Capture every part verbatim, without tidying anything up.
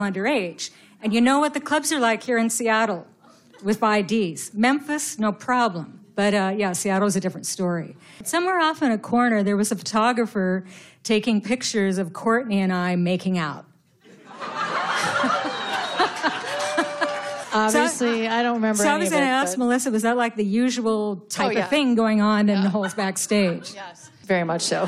underage. And you know what the clubs are like here in Seattle with I Ds. Memphis, no problem. But uh, yeah, Seattle's a different story. Somewhere off in a corner, there was a photographer taking pictures of Courtney and I making out. Obviously, so, I don't remember so any I was of going to it, ask but... Melissa, was that like the usual type oh, yeah. of thing going on in yeah. the halls backstage? Yes, very much so.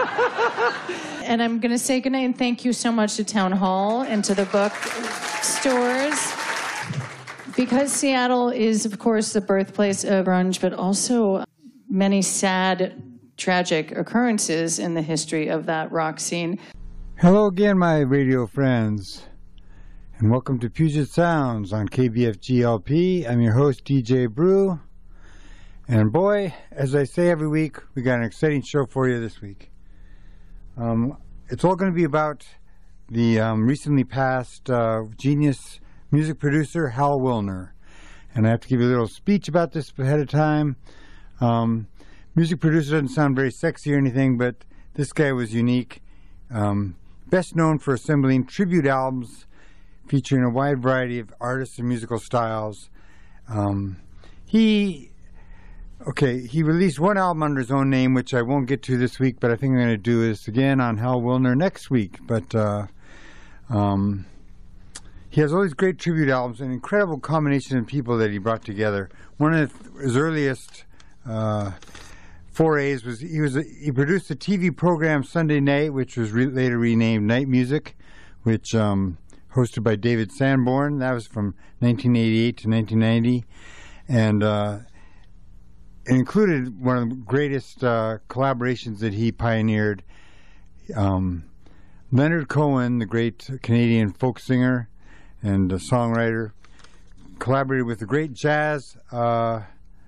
And I'm going to say goodnight and thank you so much to Town Hall and to the book stores. Because Seattle is, of course, the birthplace of grunge, but also many sad, tragic occurrences in the history of that rock scene. Hello again, my radio friends. And welcome to Puget Sounds on K B F G L P. I'm your host, D J Brew. And boy, as I say every week, we got an exciting show for you this week. Um, it's all going to be about the um, recently passed uh, genius music producer, Hal Willner. And I have to give you a little speech about this ahead of time. Um, music producer doesn't sound very sexy or anything, but this guy was unique. Um, best known for assembling tribute albums featuring a wide variety of artists and musical styles. Um, he, okay, he released one album under his own name, which I won't get to this week, but I think I'm going to do this again on Hal Willner next week. But uh, um, he has all these great tribute albums, an incredible combination of people that he brought together. One of his earliest uh, forays was he was a, he produced a T V program Sunday Night, which was re- later renamed Night Music, which um, hosted by David Sanborn. That was from nineteen eighty-eight to nineteen ninety, and uh, it included one of the greatest uh, collaborations that he pioneered. Um, Leonard Cohen, the great Canadian folk singer and a songwriter, collaborated with the great jazz uh,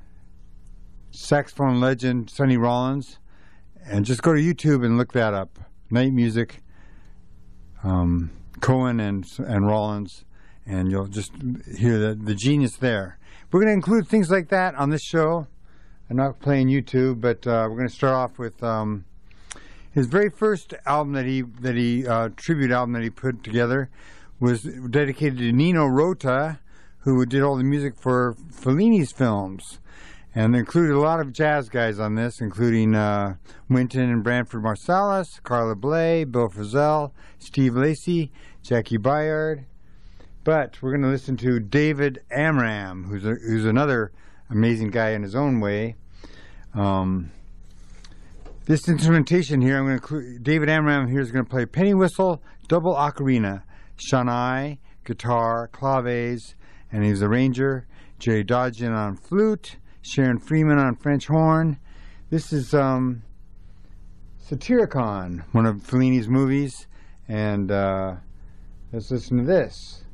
saxophone legend Sonny Rollins. And just go to YouTube and look that up. Night Music, um, Cohen and and Rollins, and you'll just hear the, the genius there. We're going to include things like that on this show. I'm not playing YouTube, but uh, we're going to start off with um, his very first album that he that he uh, tribute album that he put together was dedicated to Nino Rota, who did all the music for Fellini's films. And there included a lot of jazz guys on this, including uh, Wynton and Branford Marsalis, Carla Bley, Bill Frisell, Steve Lacy, Jackie Byard. But we're going to listen to David Amram, who's a, who's another amazing guy in his own way. Um, this instrumentation here, I'm going to include David Amram here is going to play penny whistle, double ocarina, shanai, guitar, claves, and he's a arranger. Jerry Dodgen on flute, Sharon Freeman on French horn. This is um, Satyricon, one of Fellini's movies, and uh, let's listen to this.